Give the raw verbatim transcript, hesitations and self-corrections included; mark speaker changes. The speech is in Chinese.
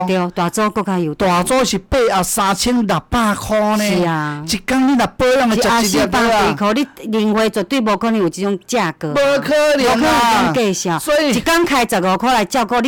Speaker 1: 对，大组搁较有。
Speaker 2: 大组是八盒三千六百块呢。
Speaker 1: 是啊。
Speaker 2: 一工你若保养的食一粒
Speaker 1: 百几块，你零花绝对无可能有这种价格。
Speaker 2: 无可能啊！
Speaker 1: 无可能计较。
Speaker 2: 所以
Speaker 1: 一工开十五块来照顾你。